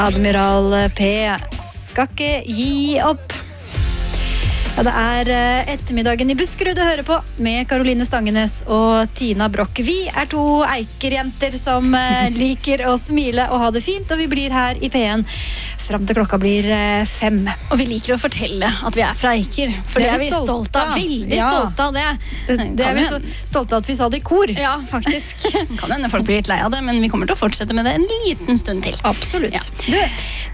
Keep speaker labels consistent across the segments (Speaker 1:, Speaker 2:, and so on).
Speaker 1: Admiral P skal ikke gi opp. Ja, det ettermiddagen i Buskerud du hører på med Caroline Stangenes og Tina Brock. Vi to eikerjenter som liker å smile og ha det fint, og vi blir her i P1 fram til klokka blir 5.
Speaker 2: Og vi liker å fortelle at vi fra Eiker, for det vi stolte av. Veldig stolte av det.
Speaker 1: Det vi så stolte av at vi sa det i kor.
Speaker 2: Ja, faktisk. Kan hende folk blir litt lei av det, men vi kommer til å fortsette med det en liten stund til.
Speaker 1: Absolutt. Ja.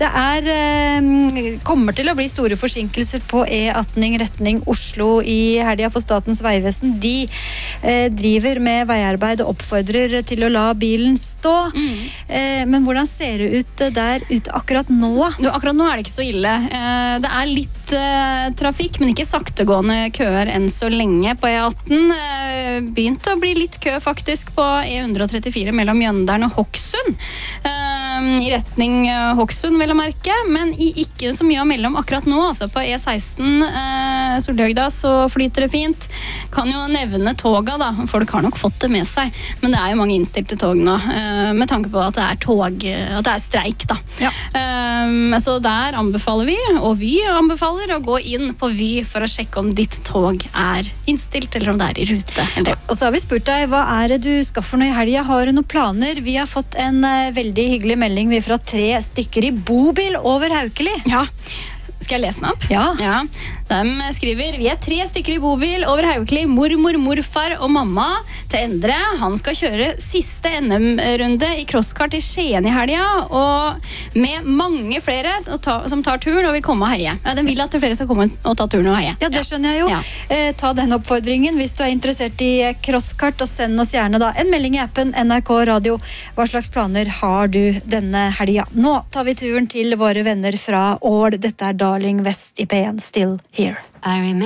Speaker 1: Det kommer til å bli store forsinkelser på E18 retning Oslo i helga for Statens vegvesen. De driver med veiarbeid og oppfordrer til å la bilen stå. Men hvordan ser det ut der ute akkurat nå?
Speaker 2: Akkurat nå det ikke så ille. Det litt trafikk, men ikke saktegående køer enn så lenge på E18. Begynte å bli litt kø faktisk på E134 mellom Mjøndalen og Hokksund. I retning Hokksund, vil jeg merke, men ikke så mye mellom akkurat nå. Altså på E16 Soldøgda så flyter det fint. Kan jo nevne toga da. Folk har nok fått det med seg, men det jo mange innstilte tog nå, med tanke på at det tog, at det streik da. Ja. Så der anbefaler vi, og vi anbefaler å gå inn på Vy for å sjekke om ditt tog innstilt, eller om det i rute.
Speaker 1: Og så har vi spurt deg, hva det du skal for noe i helga? Har du noen planer? Vi har fått en veldig hyggelig melding fra 3 stykker i bobil over Haukeli.
Speaker 2: Ja. Skal jeg lese den opp?
Speaker 1: Ja.
Speaker 2: De skriver, vi 3 stykker i bobil over Haukeli, mormor, morfar og mamma til Endre. Han skal kjøre siste NM-runde i crosskart i Skien i helga, og med mange flere som tar turen og vil komme og heie. Ja, den vil at flere skal komme og ta turen og heie.
Speaker 1: Ja, det skjønner jeg jo. Ja. Ta den oppfordringen hvis du interessert i crosskart, og send oss gjerne da en melding i appen NRK Radio. Hva slags planer har du denne helga? Nå tar vi turen til våre venner fra Ål. Dette Darling West i P1, Still Here.